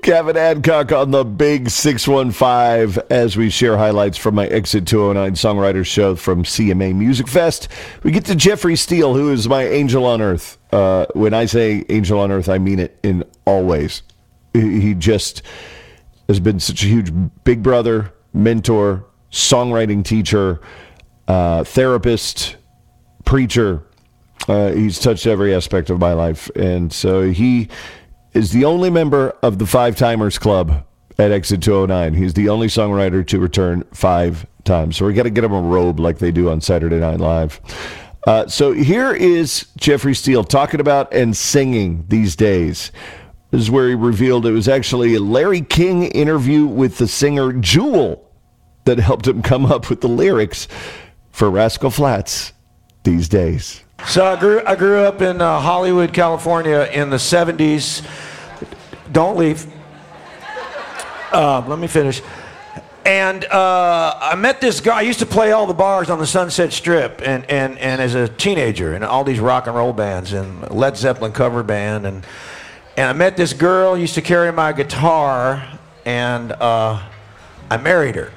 Gavin Adcock on the Big 615 as we share highlights from my Exit 209 Songwriters Show from CMA Music Fest. We get to Jeffrey Steele, who is my angel on earth. When I say angel on earth, I mean it in all ways. He just has been such a huge big brother, mentor, songwriting teacher, therapist, preacher. He's touched every aspect of my life. And so he is the only member of the Five Timers Club at Exit 209. He's the only songwriter to return 5 times. So we got to get him a robe like they do on Saturday Night Live. So here is Jeffrey Steele talking about and singing these days. This is where he revealed it was actually a Larry King interview with the singer Jewel that helped him come up with the lyrics for Rascal Flatts these days. So I grew up in Hollywood, California in the 70s. Don't leave. Let me finish. And I met this guy. I used to play all the bars on the Sunset Strip and as a teenager in all these rock and roll bands and Led Zeppelin cover band. And I met this girl, used to carry my guitar, and I married her.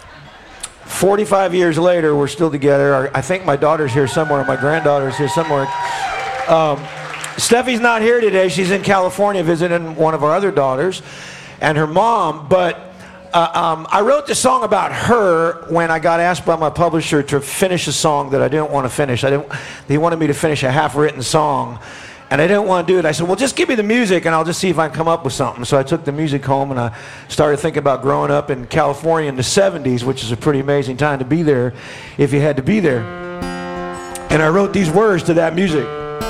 45 years later, we're still together. I think my daughter's here somewhere. My granddaughter's here somewhere. Steffi's not here today. She's in California visiting one of our other daughters and her mom. But I wrote this song about her when I got asked by my publisher to finish a song that I didn't want to finish. They wanted me to finish a half-written song. And I didn't want to do it. I said, well, just give me the music and I'll just see if I can come up with something. So I took the music home and I started thinking about growing up in California in the 70s, which is a pretty amazing time to be there if you had to be there. And I wrote these words to that music.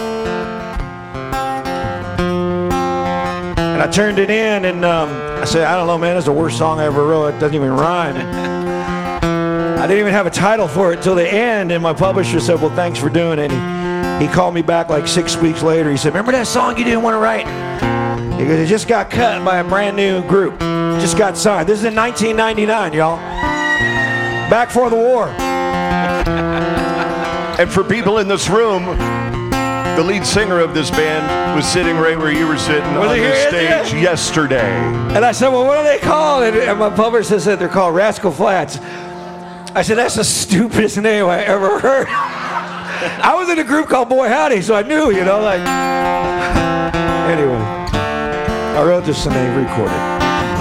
And I turned it in and I said, I don't know, man, that's the worst song I ever wrote. It doesn't even rhyme. I didn't even have a title for it till the end. And my publisher said, well, thanks for doing it. He called me back like 6 weeks later. He said, remember that song you didn't want to write? He goes, it just got cut by a brand new group. Just got signed. This is in 1999, y'all. Back for the war. And for people in this room, the lead singer of this band was sitting right where you were sitting on the stage yesterday. And I said, well, what are they called? And my publisher said they're called Rascal Flatts. I said, that's the stupidest name I ever heard. I was in a group called Boy Howdy, so I knew, like. Anyway, I wrote this and they recorded.